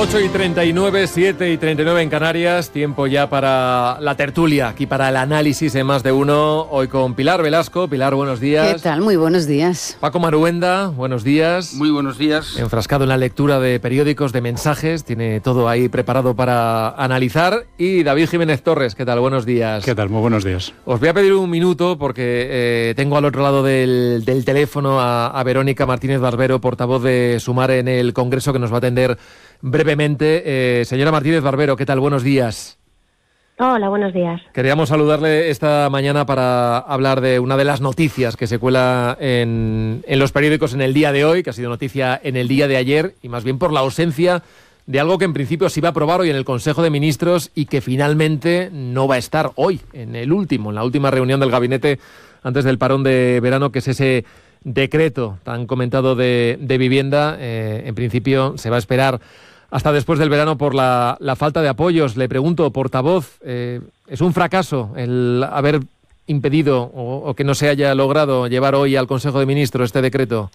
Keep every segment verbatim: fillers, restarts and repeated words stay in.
ocho y treinta y nueve, siete y treinta y nueve en Canarias, tiempo ya para la tertulia, aquí para el análisis en Más de Uno, hoy con Pilar Velasco. Pilar, buenos días. ¿Qué tal? Muy buenos días. Paco Maruenda, buenos días. Muy buenos días. Enfrascado en la lectura de periódicos, de mensajes, tiene todo ahí preparado para analizar. Y David Jiménez Torres, ¿qué tal? Buenos días. ¿Qué tal? Muy buenos días. Os voy a pedir un minuto porque eh, tengo al otro lado del, del teléfono a, a Verónica Martínez Barbero, portavoz de Sumar en el Congreso, que nos va a atender brevemente. Eh, señora Martínez Barbero, ¿qué tal? Buenos días. Hola, buenos días. Queríamos saludarle esta mañana para hablar de una de las noticias que se cuela en, en los periódicos en el día de hoy, que ha sido noticia en el día de ayer, y más bien por la ausencia de algo que en principio se iba a aprobar hoy en el Consejo de Ministros y que finalmente no va a estar hoy, en el último, en la última reunión del gabinete antes del parón de verano, que es ese decreto tan comentado de, de vivienda. Eh, en principio se va a esperar hasta después del verano por la, la falta de apoyos. Le pregunto, portavoz, eh, ¿es un fracaso el haber impedido o, o que no se haya logrado llevar hoy al Consejo de Ministros este decreto?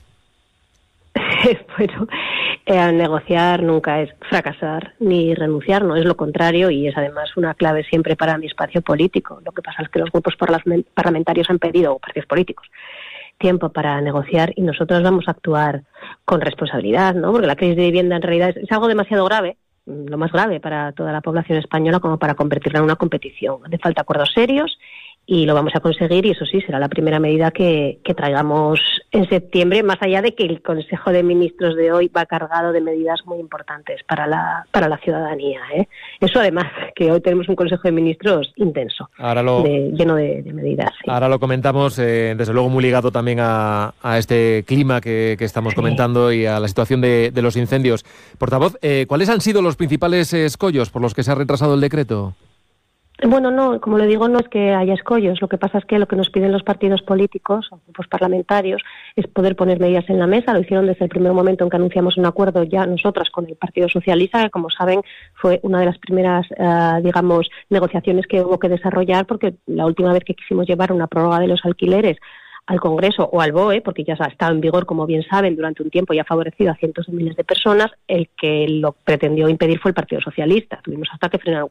Bueno, eh, negociar nunca es fracasar ni renunciar, no es lo contrario, y es además una clave siempre para mi espacio político. Lo que pasa es que los grupos parlamentarios han pedido, o partidos políticos, tiempo para negociar, y nosotros vamos a actuar con responsabilidad, ¿no? Porque la crisis de vivienda en realidad es, es algo demasiado grave, lo más grave para toda la población española como para convertirla en una competición. Hace falta acuerdos serios y lo vamos a conseguir, y eso sí, será la primera medida que, que traigamos en septiembre, más allá de que el Consejo de Ministros de hoy va cargado de medidas muy importantes para la para la ciudadanía, ¿eh? Eso además, que hoy tenemos un Consejo de Ministros intenso, ahora lo, de, lleno de, de medidas. Sí. Ahora lo comentamos, eh, desde luego muy ligado también a, a este clima que, que estamos comentando, sí, y a la situación de, de los incendios. Portavoz, eh, ¿cuáles han sido los principales escollos por los que se ha retrasado el decreto? Bueno, no, como le digo, no es que haya escollos. Lo que pasa es que lo que nos piden los partidos políticos o grupos parlamentarios es poder poner medidas en la mesa. Lo hicieron desde el primer momento en que anunciamos un acuerdo ya nosotras con el Partido Socialista, que, como saben, fue una de las primeras, uh, digamos, negociaciones que hubo que desarrollar, porque la última vez que quisimos llevar una prórroga de los alquileres al Congreso o al B O E, porque ya ha estado en vigor, como bien saben, durante un tiempo y ha favorecido a cientos de miles de personas, el que lo pretendió impedir fue el Partido Socialista. Tuvimos hasta que frenar